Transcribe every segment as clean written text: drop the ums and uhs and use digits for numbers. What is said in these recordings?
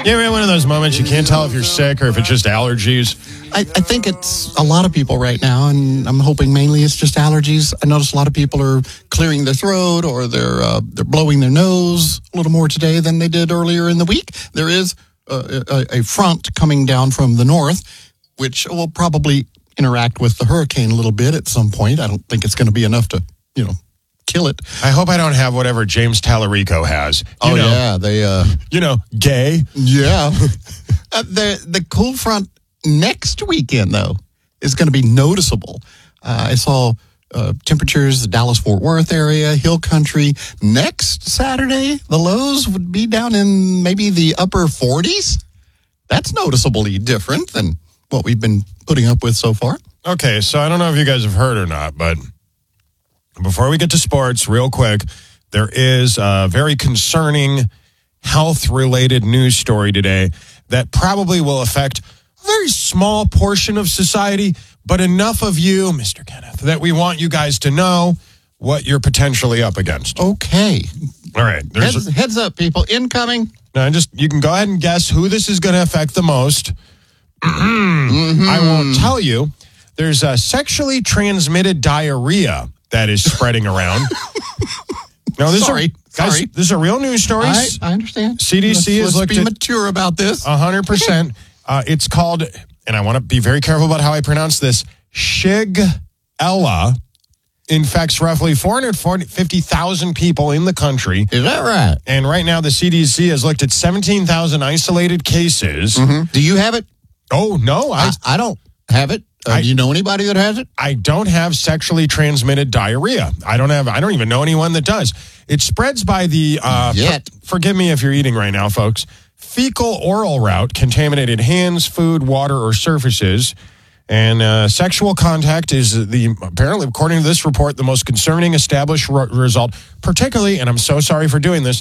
You ever had one of those moments you can't tell if you're sick or if it's just allergies? I think it's a lot of people right now, and I'm hoping mainly it's just allergies. I notice a lot of people are clearing their throat or they're blowing their nose a little more today than they did earlier in the week. There is a front coming down from the north, which will probably interact with the hurricane a little bit at some point. I don't think it's going to be enough to, kill it. I hope I don't have whatever James Tallarico has. Gay. Yeah. The cool front next weekend, though, is going to be noticeable. I saw temperatures, the Dallas-Fort Worth area, Hill Country. Next Saturday, the lows would be down in maybe the upper 40s. That's noticeably different than what we've been putting up with so far. Okay, so I don't know if you guys have heard or not, but before we get to sports, real quick, there is a very concerning health-related news story today that probably will affect a very small portion of society, but enough of you, Mr. Kenneth, that we want you guys to know what you're potentially up against. Okay. All right. Heads up, people. Incoming. Now, you can go ahead and guess who this is going to affect the most. I won't tell you. There's a sexually transmitted diarrhea that is spreading around. No, this is a real news story. I understand. CDC let's be mature about this. 100%. It's called, and I want to be very careful about how I pronounce this, Shigella. Infects roughly 450,000 people in the country. Is that right? And right now, the CDC has looked at 17,000 isolated cases. Mm-hmm. Do you have it? Oh, no. I don't have it. Do you know anybody that has it? I don't have sexually transmitted diarrhea. I don't even know anyone that does. It spreads by the, forgive me if you're eating right now, folks, fecal-oral route, contaminated hands, food, water, or surfaces. And sexual contact is apparently, according to this report, the most concerning established result, particularly, and I'm so sorry for doing this,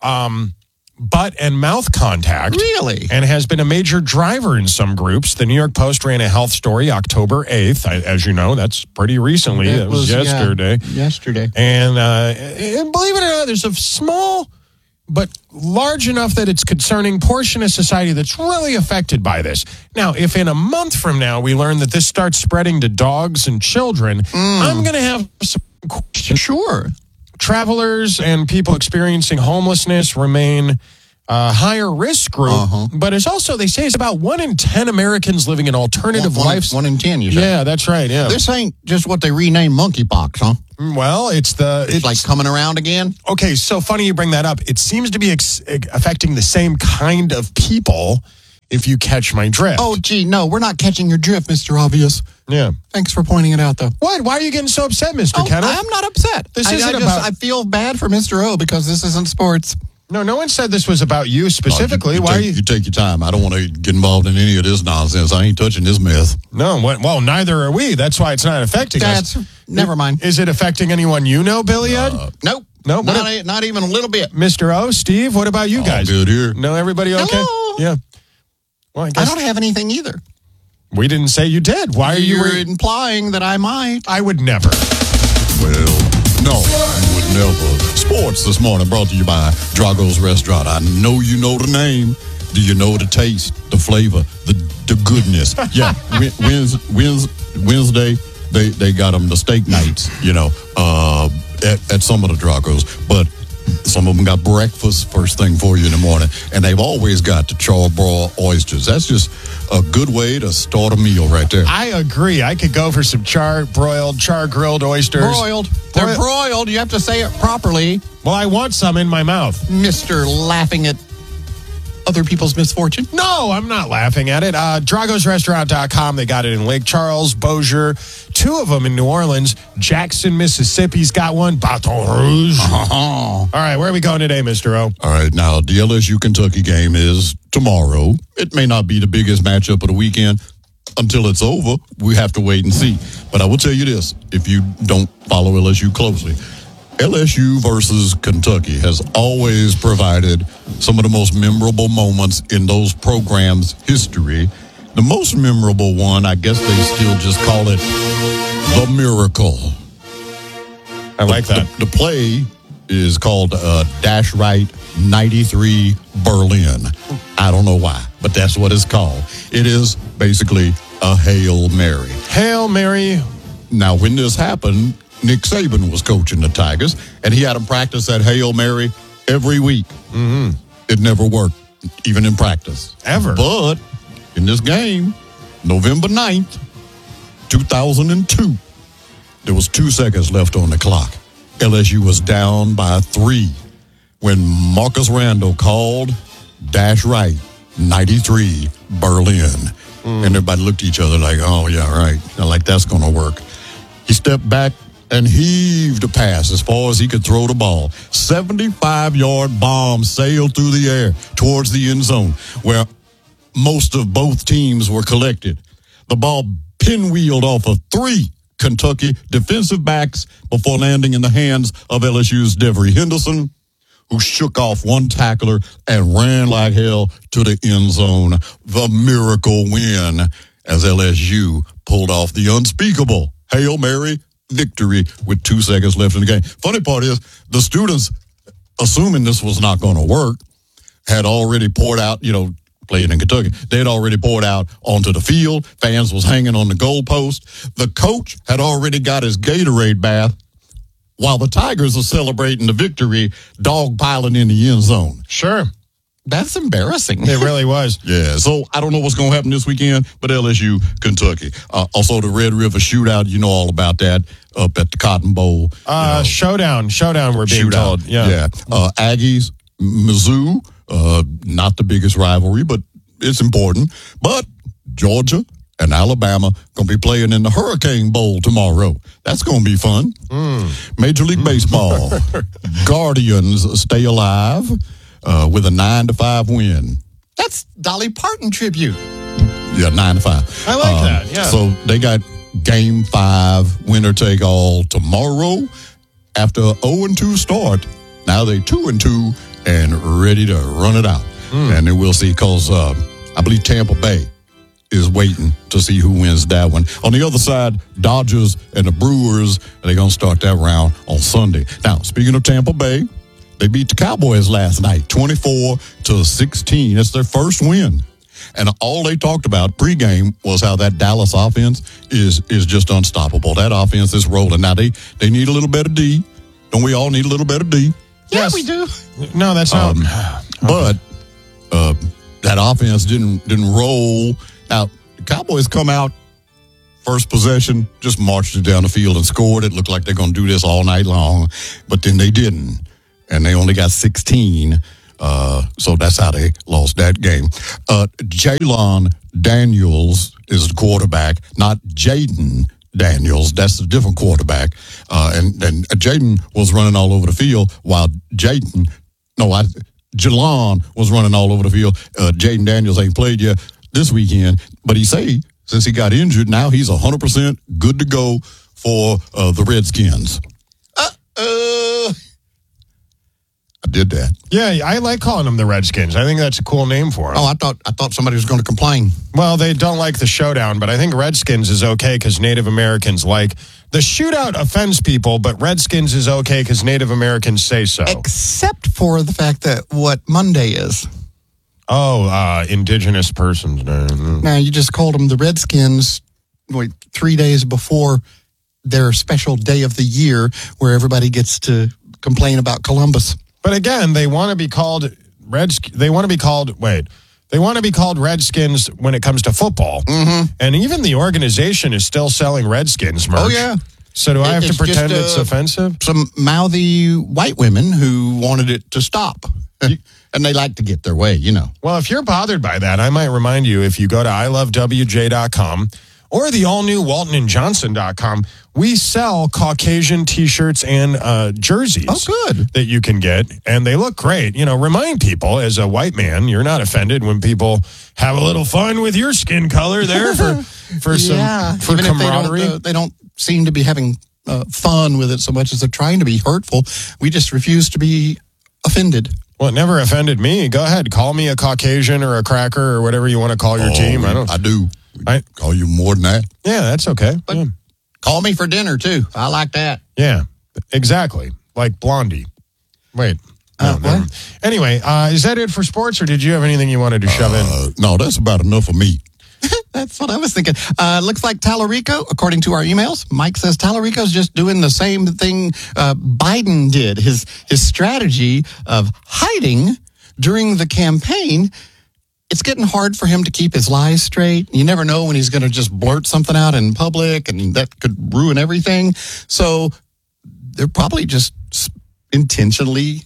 butt and mouth contact. Really? And has been a major driver in some groups. The New York Post ran a health story October 8th. As you know, that's pretty recently. That was yesterday. Yesterday. And believe it or not, there's a small but large enough that it's concerning portion of society that's really affected by this. Now, if in a month from now we learn that this starts spreading to dogs and children, I'm going to have some questions. Sure. Travelers and people experiencing homelessness remain a higher risk group, but it's also, they say, it's about 1 in 10 Americans living an alternative life. 1 in 10, you say? Yeah, that's right, yeah. This ain't just what they renamed monkeypox, huh? Well, it's like coming around again? Okay, so funny you bring that up. It seems to be affecting the same kind of people, if you catch my drift. Oh, gee, no, we're not catching your drift, Mr. Obvious. Yeah. Thanks for pointing it out, though. What? Why are you getting so upset, Mr. Kenneth? I'm not upset. I feel bad for Mr. O because this isn't sports. No one said this was about you specifically. You take your time. I don't want to get involved in any of this nonsense. I ain't touching this mess. No, well, neither are we. That's why it's not affecting us. Never mind. Is it affecting anyone you know, Billy Ed? Nope. Nope. Not even a little bit. Mr. O, Steve, what about you guys? Good here. No, everybody okay? Hello. Yeah. Well, I don't have anything either. We didn't say you did. Why are you implying that I might? I would never. Well, no, you would never. Sports this morning brought to you by Drago's Restaurant. I know you know the name. Do you know the taste, the flavor, the goodness? Yeah, Wednesday, they got them the steak nights, at some of the Dragos. But some of them got breakfast first thing for you in the morning. And they've always got the charbroiled oysters. That's just a good way to start a meal right there. I agree. I could go for some char-grilled oysters. Broiled. They're broiled. You have to say it properly. Well, I want some in my mouth. Mr. Laughing at other people's misfortune? No, I'm not laughing at it. DragosRestaurant.com. They got it in Lake Charles, Bossier, 2 of them in New Orleans. Jackson, Mississippi's got one. Baton Rouge. All right, where are we going today, Mr. O? All right, now the LSU-Kentucky game is tomorrow. It may not be the biggest matchup of the weekend. Until it's over, we have to wait and see. But I will tell you this, if you don't follow LSU closely, LSU versus Kentucky has always provided some of the most memorable moments in those programs' history. The most memorable one, I guess they still just call it the Miracle. I like that. The play is called Dash Right 93 Berlin. I don't know why, but that's what it's called. It is basically a Hail Mary. Hail Mary. Now, when this happened, Nick Saban was coaching the Tigers, and he had them practice that Hail Mary every week. Mm-hmm. It never worked, even in practice. Ever. But in this game, November 9th, 2002, there was 2 seconds left on the clock. LSU was down by 3 when Marcus Randall called dash right, 93, Berlin. And everybody looked at each other like, oh, yeah, right. Like, that's going to work. He stepped back and heaved a pass as far as he could throw the ball. 75-yard bomb sailed through the air towards the end zone where most of both teams were collected. The ball pinwheeled off of 3 Kentucky defensive backs before landing in the hands of LSU's Devery Henderson, who shook off one tackler and ran like hell to the end zone. The miracle win as LSU pulled off the unspeakable Hail Mary victory with 2 seconds left in the game. Funny part is the students, assuming this was not going to work, had already poured out, playing in Kentucky. They had already poured out onto the field. Fans was hanging on the goalpost. The coach had already got his Gatorade bath while the Tigers are celebrating the victory, dogpiling in the end zone. Sure. That's embarrassing. It really was. Yeah, so I don't know what's going to happen this weekend, but LSU, Kentucky. Also, the Red River Shootout, you know all about that, up at the Cotton Bowl. Showdown, we're being told. Yeah. Aggies, Mizzou, not the biggest rivalry, but it's important. But Georgia and Alabama going to be playing in the Hurricane Bowl tomorrow. That's going to be fun. Major League Baseball. Guardians stay alive with a 9-5 win. That's Dolly Parton tribute. Yeah, 9-5. I like that, yeah. So they got Game 5, winner take all tomorrow. After a 0-2 start, now they 2-2 and ready to run it out. And then we'll see, because I believe Tampa Bay is waiting to see who wins that one. On the other side, Dodgers and the Brewers, they're going to start that round on Sunday. Now, speaking of Tampa Bay, they beat the Cowboys last night, 24-16. It's their first win. And all they talked about pregame was how that Dallas offense is just unstoppable. That offense is rolling. Now, they need a little bit of D. Don't we all need a little bit of D? Yes, we do. No, that's not. But that offense didn't roll. Now, the Cowboys come out, first possession, just marched it down the field and scored. It looked like they're going to do this all night long, but then they didn't. And they only got 16. So that's how they lost that game. Jalon Daniels is the quarterback, not Jaden Daniels. That's a different quarterback. And Jaden was running all over the field while Jalon was running all over the field. Jaden Daniels ain't played yet this weekend, but he say since he got injured, now he's 100% good to go for the Redskins. I did that. Yeah, I like calling them the Redskins. I think that's a cool name for them. Oh, I thought somebody was going to complain. Well, they don't like the showdown, but I think Redskins is okay because Native Americans like. The shootout offends people, but Redskins is okay because Native Americans say so. Except for the fact that what Monday is. Oh, Indigenous Persons Day. Now, you just called them the Redskins 3 days before their special day of the year where everybody gets to complain about Columbus. But again, they want to be called They want to be called Redskins when it comes to football. Mm-hmm. And even the organization is still selling Redskins merch. Oh, yeah. So do I have to pretend it's offensive? Some mouthy white women who wanted it to stop. And they like to get their way, Well, if you're bothered by that, I might remind you, if you go to ilovewj.com or the all-new waltonandjohnson.com, we sell Caucasian T-shirts and jerseys. Oh, good. That you can get, and they look great. Remind people, as a white man, you're not offended when people have a little fun with your skin color there for camaraderie. If they don't seem to be having fun with it so much as they're trying to be hurtful. We just refuse to be offended. Well, it never offended me. Go ahead. Call me a Caucasian or a cracker or whatever you want to call your team. I do. I call you more than that. Yeah, that's okay. But call me for dinner, too. I like that. Yeah, exactly. Like Blondie. Wait. Anyway, is that it for sports, or did you have anything you wanted to shove in? No, that's about enough for me. That's what I was thinking. Looks like Tallarico, according to our emails, Mike says Tallarico's just doing the same thing Biden did. His strategy of hiding during the campaign, it's getting hard for him to keep his lies straight. You never know when he's going to just blurt something out in public, and that could ruin everything. So they're probably just intentionally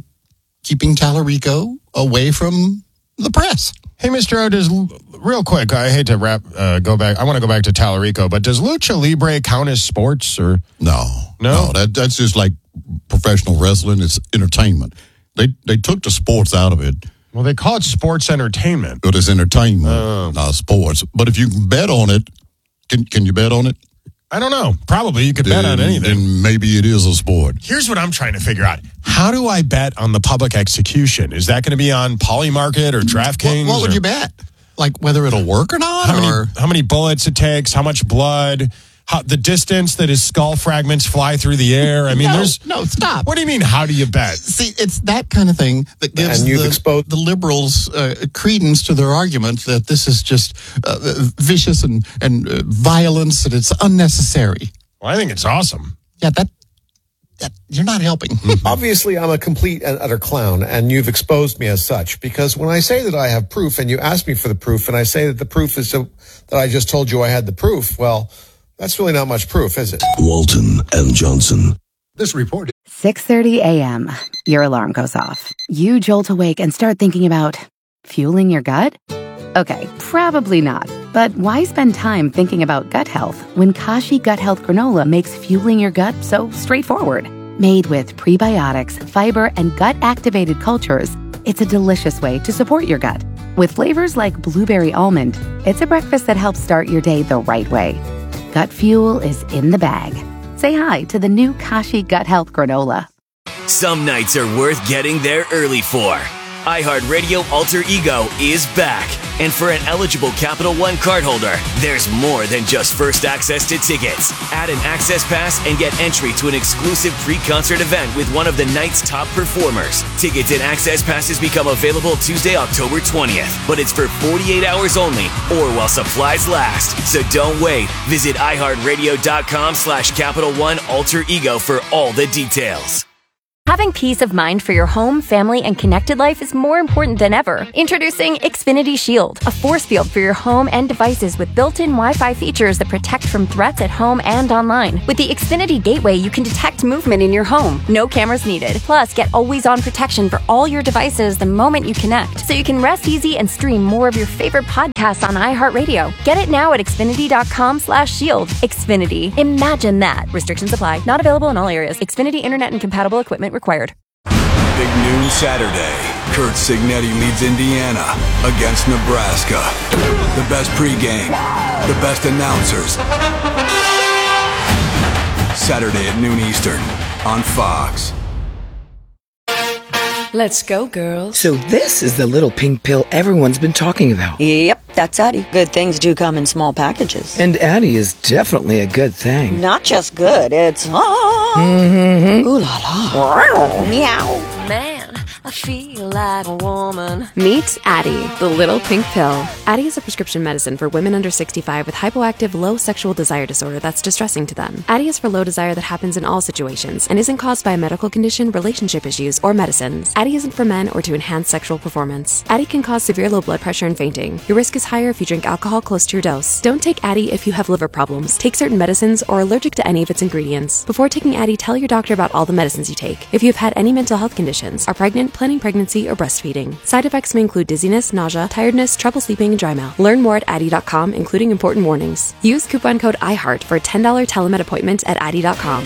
keeping Tallarico away from the press. Hey, Mr. O, real quick, I hate to go back. I want to go back to Tallarico, but does Lucha Libre count as sports? Or No, that's just like professional wrestling. It's entertainment. They took the sports out of it. Well, they call it sports entertainment. But it's entertainment, not sports. But if you bet on it, can you bet on it? I don't know. Probably you could bet on anything. Then maybe it is a sport. Here's what I'm trying to figure out. How do I bet on the public execution? Is that going to be on Polymarket or DraftKings? What would you bet? Like whether it'll work or not? How many bullets it takes? How much blood? The distance that his skull fragments fly through the air? I mean, No, stop. What do you mean, how do you bet? See, it's that kind of thing that gives the liberals credence to their argument that this is just vicious and violence, and it's unnecessary. Well, I think it's awesome. Yeah, that you're not helping. Obviously, I'm a complete and utter clown, and you've exposed me as such, because when I say that I have proof, and you ask me for the proof, and I say that the proof is that I just told you I had the proof, well, that's really not much proof, is it? Walton and Johnson. This report. 6:30 a.m. Your alarm goes off. You jolt awake and start thinking about fueling your gut? Okay, probably not. But why spend time thinking about gut health when Kashi Gut Health Granola makes fueling your gut so straightforward? Made with prebiotics, fiber, and gut-activated cultures, it's a delicious way to support your gut. With flavors like blueberry almond, it's a breakfast that helps start your day the right way. Gut fuel is in the bag. Say hi to the new Kashi Gut Health Granola. Some nights are worth getting there early for. iHeartRadio Alter Ego is back. And for an eligible Capital One cardholder, there's more than just first access to tickets. Add an access pass and get entry to an exclusive pre-concert event with one of the night's top performers. Tickets and access passes become available Tuesday, October 20th. But it's for 48 hours only or while supplies last. So don't wait. Visit iHeartRadio.com/Capital One Alter Ego for all the details. Having peace of mind for your home, family, and connected life is more important than ever. Introducing Xfinity Shield, a force field for your home and devices with built-in Wi-Fi features that protect from threats at home and online. With the Xfinity Gateway, you can detect movement in your home. No cameras needed. Plus, get always-on protection for all your devices the moment you connect, so you can rest easy and stream more of your favorite podcasts on iHeartRadio. Get it now at Xfinity.com/shield. Xfinity. Imagine that. Restrictions apply. Not available in all areas. Xfinity Internet and compatible equipment required. Big noon Saturday. Kurt Signetti leads Indiana against Nebraska. The best pregame, the best announcers. Saturday at noon Eastern on Fox. Let's go, girls. So this is the little pink pill everyone's been talking about. Yep, that's Addie. Good things do come in small packages. And Addie is definitely a good thing. Not just good, it's... Mm-hmm. Ooh la la. Meow. Man, I feel like a woman. Meet Addie, the little pink pill. Addie is a prescription medicine for women under 65 with hypoactive low sexual desire disorder that's distressing to them. Addie is for low desire that happens in all situations and isn't caused by a medical condition, relationship issues, or medicines. Addie isn't for men or to enhance sexual performance. Addie can cause severe low blood pressure and fainting. Your risk is higher if you drink alcohol close to your dose. Don't take Addie if you have liver problems, take certain medicines, or are allergic to any of its ingredients. Before taking Addie, tell your doctor about all the medicines you take. If you've had any mental health conditions, are pregnant, planning pregnancy, or breastfeeding. Side effects may include dizziness, nausea, tiredness, trouble sleeping, and dry mouth. Learn more at Addie.com, including important warnings. Use coupon code IHEART for a $10 telemed appointment at Addie.com.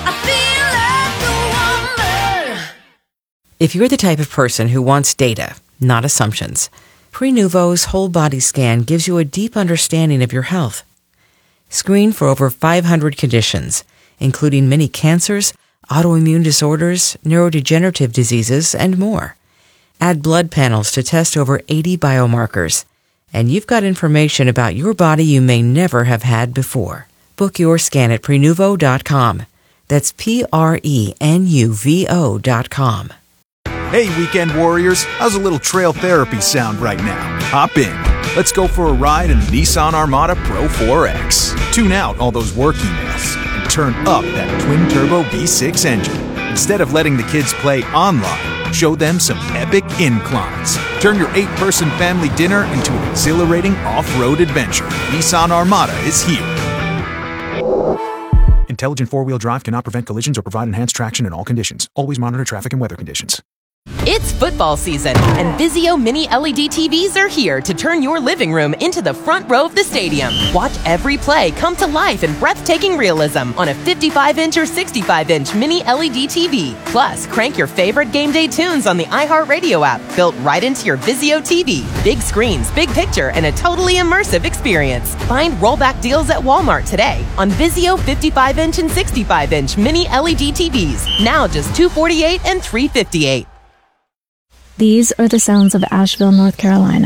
If you're the type of person who wants data, not assumptions, Prenuvo's whole body scan gives you a deep understanding of your health. Screen for over 500 conditions, including many cancers, autoimmune disorders, neurodegenerative diseases, and more. Add blood panels to test over 80 biomarkers, and you've got information about your body you may never have had before. Book your scan at Prenuvo.com. That's Prenuvo.com. Hey, weekend warriors, how's a little trail therapy sound right now? Hop in. Let's go for a ride in the Nissan Armada Pro 4X. Tune out all those work emails and turn up that twin-turbo V6 engine. Instead of letting the kids play online, show them some epic inclines. Turn your 8-person family dinner into an exhilarating off-road adventure. Nissan Armada is here. Intelligent four-wheel drive cannot prevent collisions or provide enhanced traction in all conditions. Always monitor traffic and weather conditions. It's football season, and Vizio Mini LED TVs are here to turn your living room into the front row of the stadium. Watch every play come to life in breathtaking realism on a 55-inch or 65-inch Mini LED TV. Plus, crank your favorite game day tunes on the iHeartRadio app, built right into your Vizio TV. Big screens, big picture, and a totally immersive experience. Find rollback deals at Walmart today on Vizio 55-inch and 65-inch Mini LED TVs. Now just $248 and $358. These are the sounds of Asheville, North Carolina.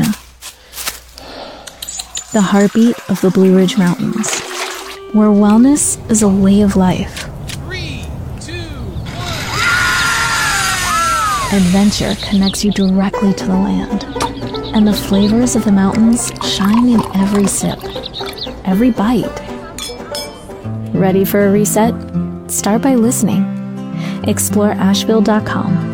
The heartbeat of the Blue Ridge Mountains, where wellness is a way of life. 3, 2, 1. Adventure connects you directly to the land, and the flavors of the mountains shine in every sip, every bite. Ready for a reset? Start by listening. Explore Asheville.com.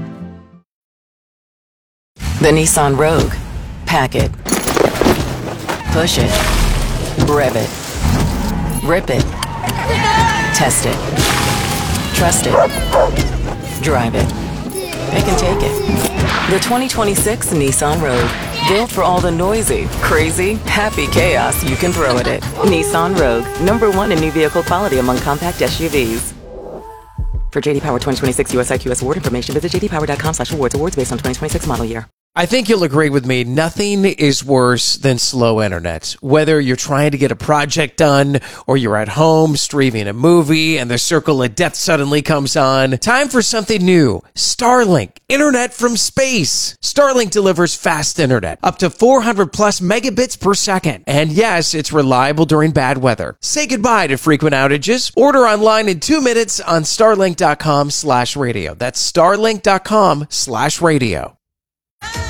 The Nissan Rogue. Pack it. Push it. Rev it. Rip it. Test it. Trust it. Drive it. It can take it. The 2026 Nissan Rogue. Built for all the noisy, crazy, happy chaos you can throw at it. Nissan Rogue. #1 in new vehicle quality among compact SUVs. For JD Power 2026 US IQS award information, visit jdpower.com/awards. Awards based on 2026 model year. I think you'll agree with me. Nothing is worse than slow internet. Whether you're trying to get a project done or you're at home streaming a movie and the circle of death suddenly comes on. Time for something new. Starlink. Internet from space. Starlink delivers fast internet. Up to 400 plus megabits per second. And yes, it's reliable during bad weather. Say goodbye to frequent outages. Order online in 2 minutes on starlink.com/radio. That's starlink.com/radio.